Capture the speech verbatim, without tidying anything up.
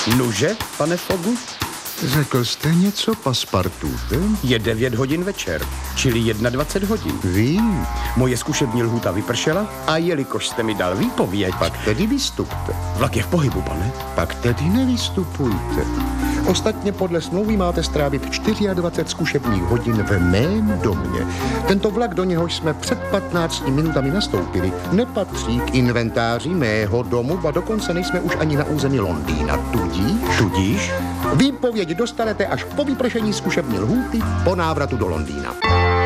Nuže, pane Fogu? Řekl jste něco, Paspartute? Je devět hodin večer, čili dvacet jedna hodin. Vím. Moje zkušební lhůta vypršela a jelikož jste mi dal výpověď... Pak tedy vystupte. Vlak je v pohybu, pane. Pak tedy nevystupujte. Ostatně podle smlouvy máte strávit dvacet čtyři zkušebních hodin ve mém domě. Tento vlak, do něhož jsme před patnácti minutami nastoupili, nepatří k inventáři mého domu, a dokonce nejsme už ani na území Londýna. Tudíž? Tudíž? Výpověď dostanete až po vypršení zkušební lhůty po návratu do Londýna.